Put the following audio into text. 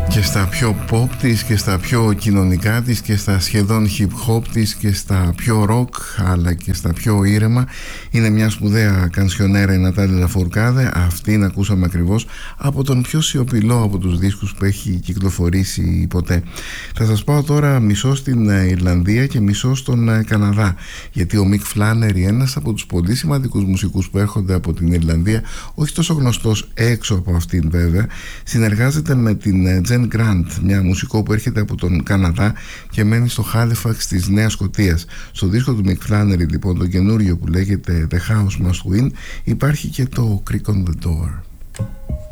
Και στα πιο pop της και στα πιο κοινωνικά της και στα σχεδόν hip hop της και στα πιο rock αλλά και στα πιο ήρεμα είναι μια σπουδαία κανσιονέρα, η Νατάλια Λαφορκάδε. Αυτήν ακούσαμε ακριβώς από τον πιο σιωπηλό από τους δίσκους που έχει κυκλοφορήσει ποτέ. Θα σας πάω τώρα μισό στην Ιρλανδία και μισό στον Καναδά, γιατί ο Μικ Φλάνερι, ένας από τους πολύ σημαντικούς μουσικούς που έρχονται από την Ιρλανδία, όχι τόσο γνωστός έξω από αυτήν βέβαια, συνεργάζεται με την Jen Grant, μια μουσικό που έρχεται από τον Καναδά και μένει στο Halifax της Νέας Σκωτίας. Στο δίσκο του Μικ Φλάνερι, λοιπόν, το καινούριο που λέγεται The House Must Win, υπάρχει και το Creak on the Door.